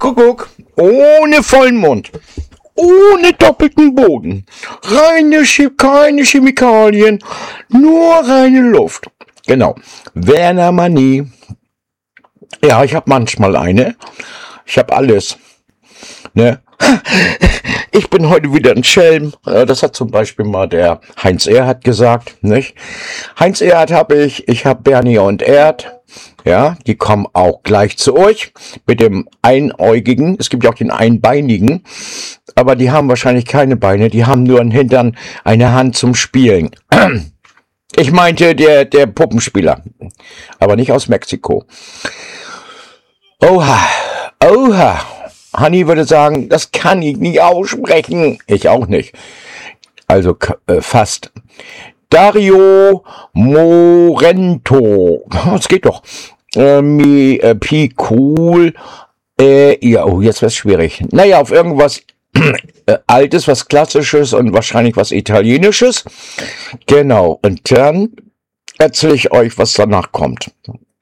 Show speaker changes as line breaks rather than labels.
Kuckuck, ohne vollen Mund, ohne doppelten Boden, keine Chemikalien, nur reine Luft. Genau, Werner Manie. Ja, ich habe manchmal eine. Ich habe alles. Ne? Ich bin heute wieder ein Schelm. Das hat zum Beispiel mal der Heinz Erhardt gesagt. Nicht? Heinz Erhardt habe ich habe Bernie und Erd. Ja, die kommen auch gleich zu euch mit dem Einäugigen. Es gibt ja auch den Einbeinigen, aber die haben wahrscheinlich keine Beine. Die haben nur einen Hintern, eine Hand zum Spielen. Ich meinte der Puppenspieler, aber nicht aus Mexiko. Oha, oha. Hanni würde sagen, das kann ich nicht aussprechen. Ich auch nicht. Also fast. Dario Morento. Das geht doch. Pi cool. Ja, oh, jetzt wird's schwierig. Naja, auf irgendwas Altes, was Klassisches und wahrscheinlich was Italienisches. Genau. Und dann erzähle ich euch, was danach kommt.